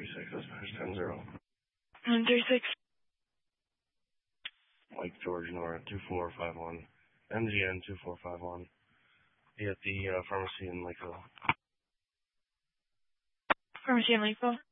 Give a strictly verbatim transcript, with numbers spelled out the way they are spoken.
three six, dispatch ten zero. one three six. Mike George Nora, two four five one. M G N two four five one. Be at the uh, pharmacy in Lakeville. Pharmacy in Lakeville.